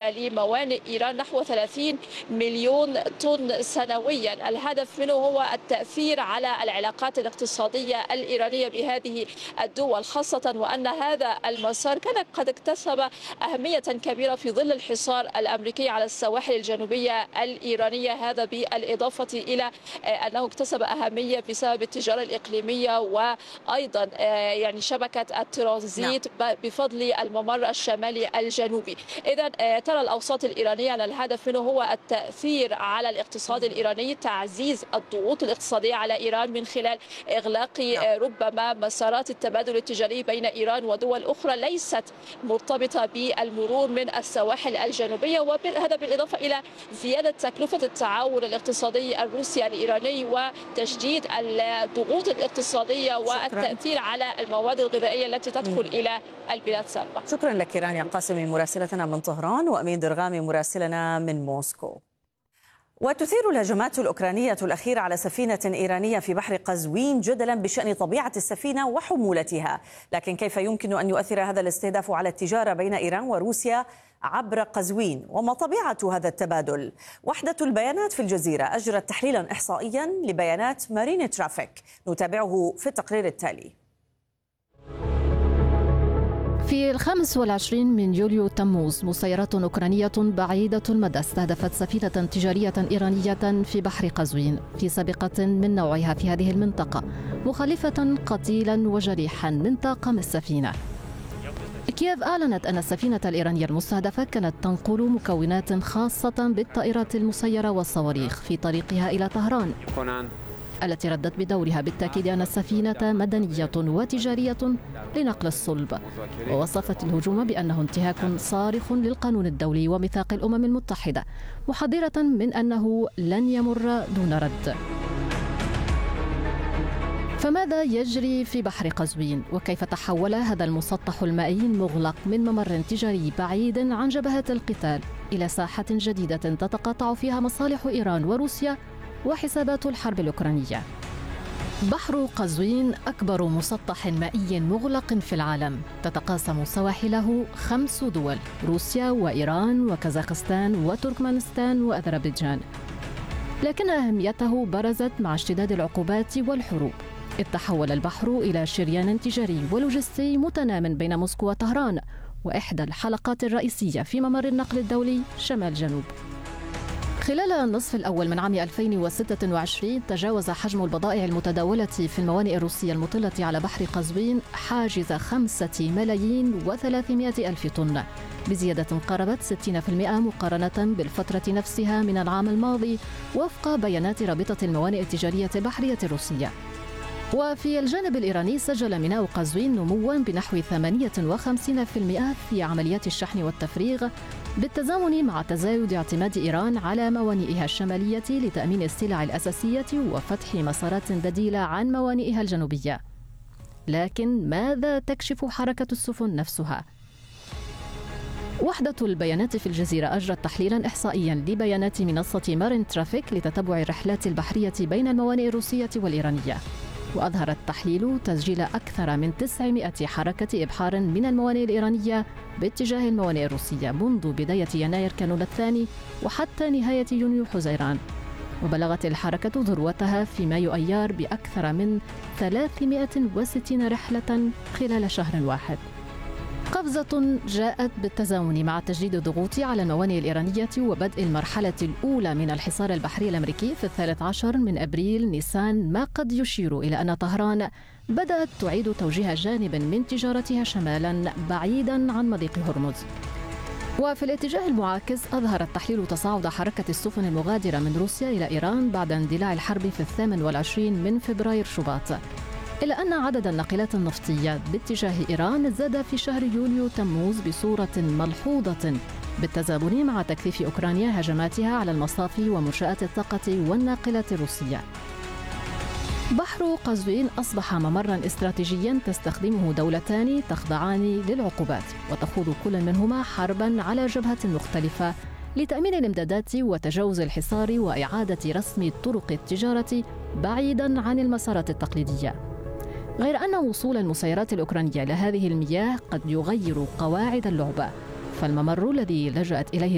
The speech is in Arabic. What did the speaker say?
لموانئ إيران نحو 30 مليون طن سنويا. الهدف منه هو التأثير على العلاقات الاقتصادية الإيرانية بهذه الدول، خاصة وأن هذا المسار كان قد اكتسب أهمية كبيرة في ظل الحصار الأمريكي على السواحل الجنوبية الإيرانية. هذا بالإضافة إلى أنه اكتسب أهمية بسبب التجارة الإقليمية وأيضا يعني شبكة الترانزيت بفضل الممر الشمالي الجنوبي. إذا ترى الأوساط الإيرانية أن الهدف منه هو التأثير على الاقتصاد الإيراني، تعزيز الضغوط الاقتصادية على إيران من خلال إغلاق ربما مسارات التبادل التجاري بين إيران ودول أخرى ليست مرتبطة بالمرور من السواحل الجنوبية، وهذا بالإضافة إلى زيادة تكلفة التعاون الاقتصادي الروسي الإيراني وتشديد الضغوط الاقتصادية والتأثير على المواد الغذائية التي تدخل إلى البلاد سابقا. شكرا لك رانيا قاسمي مراسلتنا من طهران، وأمين درغامي مراسلنا من موسكو. وتثير الهجمات الأوكرانية الأخيرة على سفينة إيرانية في بحر قزوين جدلا بشأن طبيعة السفينة وحمولتها، لكن كيف يمكن أن يؤثر هذا الاستهداف على التجارة بين إيران وروسيا عبر قزوين؟ وما طبيعة هذا التبادل؟ وحدة البيانات في الجزيرة أجرت تحليلا إحصائيا لبيانات مارين ترافيك، نتابعه في التقرير التالي. في 25 من يوليو تموز مسيرات أوكرانية بعيدة المدى استهدفت سفينة تجارية إيرانية في بحر قزوين في سابقة من نوعها في هذه المنطقة، مخلفة قتيلا وجريحا من طاقم السفينة. كييف أعلنت أن السفينة الإيرانية المستهدفة كانت تنقل مكونات خاصة بالطائرات المسيرة والصواريخ في طريقها إلى طهران، التي ردت بدورها بالتأكيد أن السفينة مدنية وتجارية لنقل الصلب، ووصفت الهجوم بأنه انتهاك صارخ للقانون الدولي وميثاق الأمم المتحدة، محذرة من أنه لن يمر دون رد. فماذا يجري في بحر قزوين؟ وكيف تحول هذا المسطح المائي المغلق من ممر تجاري بعيد عن جبهات القتال إلى ساحة جديدة تتقاطع فيها مصالح إيران وروسيا وحسابات الحرب الأوكرانية؟ بحر قزوين أكبر مسطح مائي مغلق في العالم، تتقاسم سواحله 5 دول: روسيا وإيران وكازاخستان وتركمانستان وأذربيجان. لكن أهميته برزت مع اشتداد العقوبات والحروب، إذ تحول البحر إلى شريان تجاري ولوجستي متنام بين موسكو وطهران، وإحدى الحلقات الرئيسية في ممر النقل الدولي شمال جنوب. خلال النصف الأول من عام 2026 تجاوز حجم البضائع المتداولة في الموانئ الروسية المطلة على بحر قزوين حاجز 5,300,000 طن، بزيادة قاربت 60% مقارنة بالفترة نفسها من العام الماضي، وفق بيانات رابطة الموانئ التجارية البحرية الروسية. وفي الجانب الإيراني سجل ميناء قزوين نمواً بنحو 58% في عمليات الشحن والتفريغ، بالتزامن مع تزايد اعتماد إيران على موانئها الشمالية لتأمين السلع الأساسية وفتح مسارات بديلة عن موانئها الجنوبية. لكن ماذا تكشف حركة السفن نفسها؟ وحدة البيانات في الجزيرة أجرت تحليلاً إحصائياً لبيانات منصة مارين ترافيك لتتبع الرحلات البحرية بين الموانئ الروسية والإيرانية، وأظهر التحليل تسجيل أكثر من 900 حركة إبحار من الموانئ الإيرانية باتجاه الموانئ الروسية منذ بداية يناير كانون الثاني وحتى نهاية يونيو حزيران، وبلغت الحركة ذروتها في مايو أيار بأكثر من 360 رحلة خلال شهر واحد. قفزة جاءت بالتزامن مع تجديد الضغوط على الموانئ الإيرانية وبدء المرحلة الأولى من الحصار البحري الأمريكي في 13 من أبريل نيسان، ما قد يشير إلى أن طهران بدأت تعيد توجيه جانب من تجارتها شمالا بعيدا عن مضيق هرمز. وفي الاتجاه المعاكس أظهر التحليل تصاعد حركة السفن المغادرة من روسيا إلى إيران بعد اندلاع الحرب في 28 من فبراير شباط، إلا أن عدد الناقلات النفطية باتجاه إيران زاد في شهر يوليو تموز بصورة ملحوظة، بالتزامن مع تكثيف أوكرانيا هجماتها على المصافي ومنشآت الطاقة والناقلات الروسية. بحر قزوين أصبح ممراً استراتيجياً تستخدمه دولتان تخضعان للعقوبات، وتخوض كل منهما حرباً على جبهة مختلفة لتأمين الإمدادات وتجاوز الحصار وإعادة رسم طرق التجارة بعيداً عن المسارات التقليدية. غير أن وصول المسيرات الأوكرانية إلى هذه المياه قد يغير قواعد اللعبة، فالممر الذي لجأت إليه